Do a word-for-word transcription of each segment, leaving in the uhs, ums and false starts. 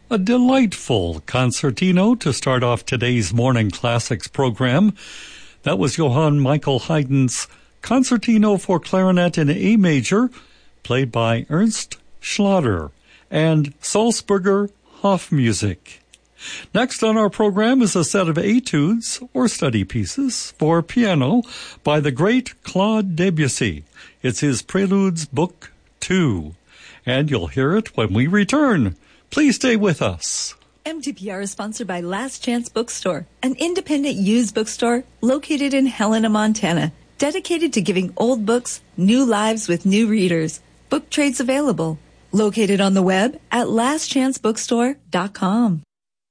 A delightful concertino to start off today's Morning Classics program. That was Johann Michael Haydn's Concertino for Clarinet in A Major, played by Ernst Schlatter and Salzburger Hofmusik. Next on our program is a set of etudes, or study pieces, for piano by the great Claude Debussy. It's his Preludes Book two, and you'll hear it when we return. Please stay with us. M T P R is sponsored by Last Chance Bookstore, an independent used bookstore located in Helena, Montana, dedicated to giving old books new lives with new readers. Book trades available. Located on the web at last chance bookstore dot com.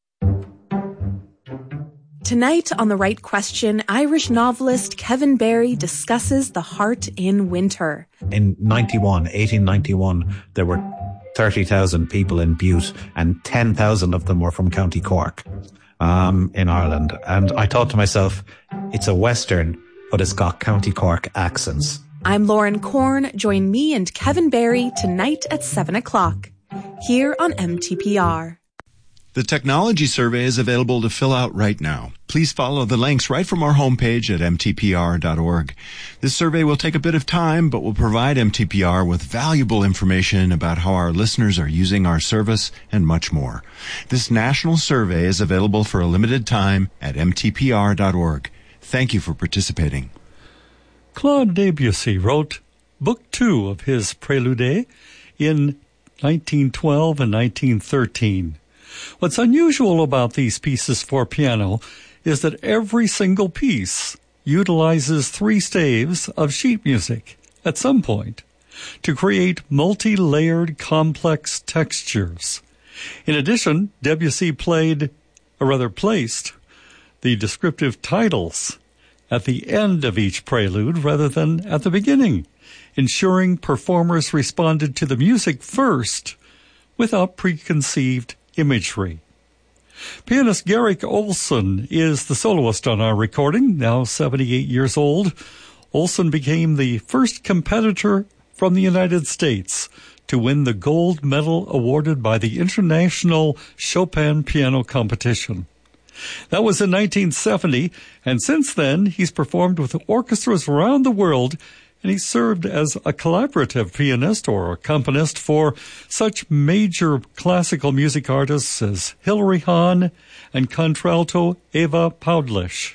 Tonight on The Right Question, Irish novelist Kevin Barry discusses the heart in winter. In ninety-one, eighteen ninety-one, there were thirty thousand people in Bute, and ten thousand of them were from County Cork, um, in Ireland. And I thought to myself, it's a Western, but it's got County Cork accents. I'm Lauren Korn. Join me and Kevin Barry tonight at seven o'clock, here on M T P R. The technology survey is available to fill out right now. Please follow the links right from our homepage at m t p r dot org. This survey will take a bit of time, but will provide M T P R with valuable information about how our listeners are using our service and much more. This national survey is available for a limited time at m t p r dot org. Thank you for participating. Claude Debussy wrote Book Two of his Prelude in nineteen twelve and nineteen thirteen. What's unusual about these pieces for piano is that every single piece utilizes three staves of sheet music at some point to create multi-layered complex textures. In addition, Debussy played, or rather placed, the descriptive titles at the end of each prelude rather than at the beginning, ensuring performers responded to the music first without preconceived imagery. Pianist Garrick Olson is the soloist on our recording, now seventy-eight years old. Olson became the first competitor from the United States to win the gold medal awarded by the International Chopin Piano Competition. That was in nineteen seventy, and since then he's performed with orchestras around the world, and he served as a collaborative pianist or accompanist for such major classical music artists as Hilary Hahn and contralto Eva Paudlish.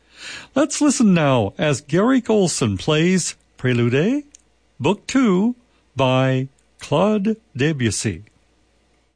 Let's listen now as Garrick Olson plays Prelude, Book Two by Claude Debussy.